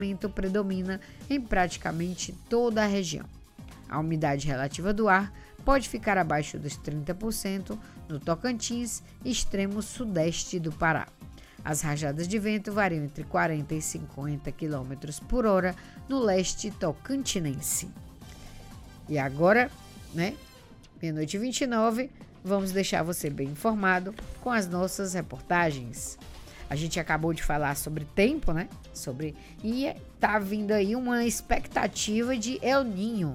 predomina em praticamente toda a região. A umidade relativa do ar pode ficar abaixo dos 30% no Tocantins e extremo sudeste do Pará. As rajadas de vento variam entre 40 e 50 km por hora no leste tocantinense. E agora, meia-noite e 29, vamos deixar você bem informado com as nossas reportagens. A gente acabou de falar sobre tempo, e tá vindo aí uma expectativa de El Niño,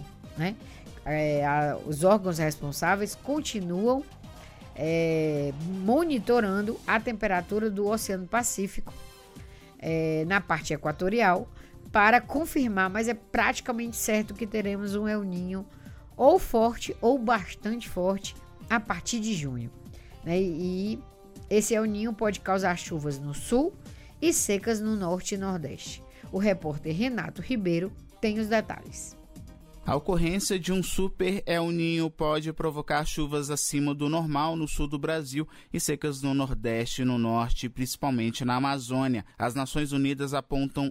os órgãos responsáveis continuam monitorando a temperatura do Oceano Pacífico na parte equatorial para confirmar, mas é praticamente certo que teremos um El Niño ou forte ou bastante forte a partir de junho. E esse El Niño pode causar chuvas no sul e secas no norte e nordeste. O repórter Renato Ribeiro tem os detalhes. A ocorrência de um super El Niño pode provocar chuvas acima do normal no sul do Brasil e secas no nordeste e no norte, principalmente na Amazônia. As Nações Unidas apontam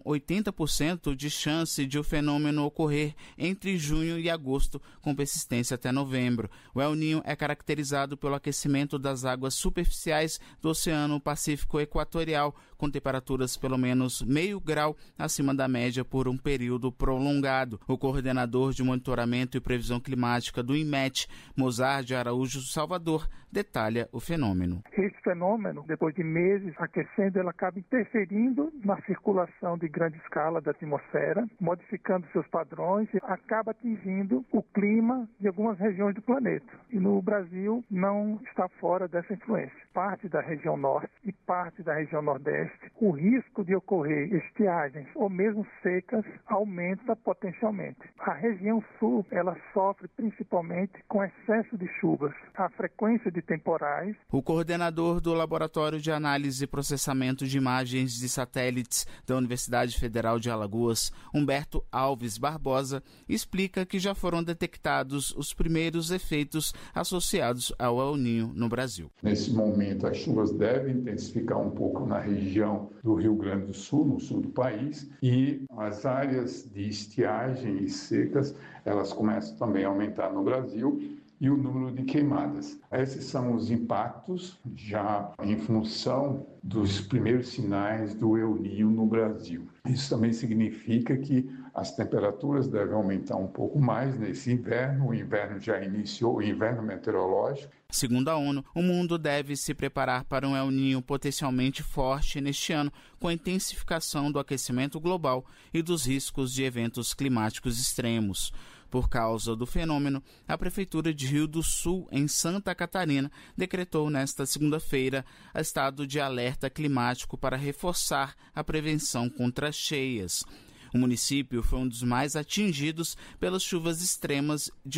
80% de chance de o fenômeno ocorrer entre junho e agosto, com persistência até novembro. O El Niño é caracterizado pelo aquecimento das águas superficiais do Oceano Pacífico Equatorial, com temperaturas pelo menos meio grau acima da média por um período prolongado. O coordenador de Monitoramento e Previsão Climática do INMET, Mozart de Araújo Salvador, detalha o fenômeno. Esse fenômeno, depois de meses aquecendo, ele acaba interferindo na circulação de grande escala da atmosfera, modificando seus padrões e acaba atingindo o clima de algumas regiões do planeta. E no Brasil não está fora dessa influência. Parte da região norte e parte da região nordeste, o risco de ocorrer estiagens ou mesmo secas aumenta potencialmente. A região sul, ela sofre principalmente com excesso de chuvas, a frequência de temporais. O coordenador do Laboratório de Análise e Processamento de Imagens de Satélites da Universidade Federal de Alagoas, Humberto Alves Barbosa, explica que já foram detectados os primeiros efeitos associados ao El Niño no Brasil. Nesse momento, as chuvas devem intensificar um pouco na região do Rio Grande do Sul, no sul do país, e as áreas de estiagem e secas, elas começam também a aumentar no Brasil, e o número de queimadas. Esses são os impactos já em função dos primeiros sinais do El Niño no Brasil. Isso também significa que as temperaturas devem aumentar um pouco mais nesse inverno. O inverno já iniciou, o inverno meteorológico. Segundo a ONU, o mundo deve se preparar para um El Niño potencialmente forte neste ano, com a intensificação do aquecimento global e dos riscos de eventos climáticos extremos. Por causa do fenômeno, a Prefeitura de Rio do Sul, em Santa Catarina, decretou nesta segunda-feira estado de alerta climático para reforçar a prevenção contra cheias. O município foi um dos mais atingidos pelas chuvas extremas de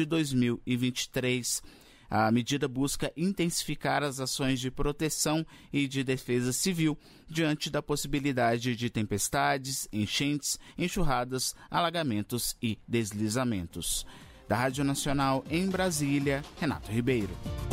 2023. A medida busca intensificar as ações de proteção e de defesa civil diante da possibilidade de tempestades, enchentes, enxurradas, alagamentos e deslizamentos. Da Rádio Nacional em Brasília, Renato Ribeiro.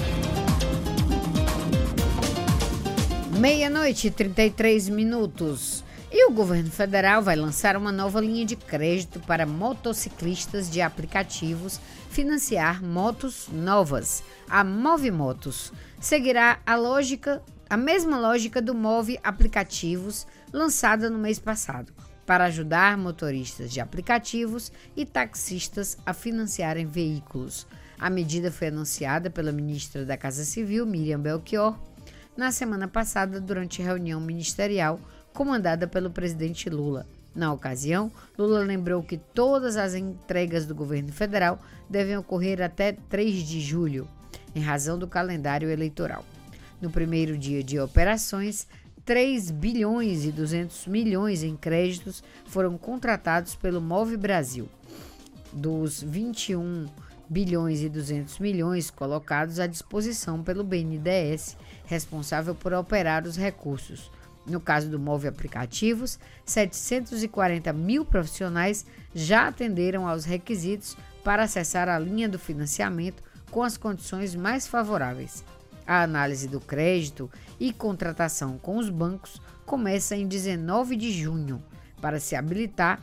Meia-noite e 33 minutos. E o governo federal vai lançar uma nova linha de crédito para motociclistas de aplicativos financiar motos novas. A Move Motos seguirá a mesma lógica do Move Aplicativos, lançada no mês passado, para ajudar motoristas de aplicativos e taxistas a financiarem veículos. A medida foi anunciada pela ministra da Casa Civil, Miriam Belchior, na semana passada durante reunião ministerial comandada pelo presidente Lula. Na ocasião, Lula lembrou que todas as entregas do governo federal devem ocorrer até 3 de julho, em razão do calendário eleitoral. No primeiro dia de operações, 3 bilhões e 200 milhões em créditos foram contratados pelo Move Brasil. Dos 21 bilhões e 200 milhões colocados à disposição pelo BNDES, responsável por operar os recursos. No caso do Move Aplicativos, 740 mil profissionais já atenderam aos requisitos para acessar a linha do financiamento com as condições mais favoráveis. A análise do crédito e contratação com os bancos começa em 19 de junho. para se habilitar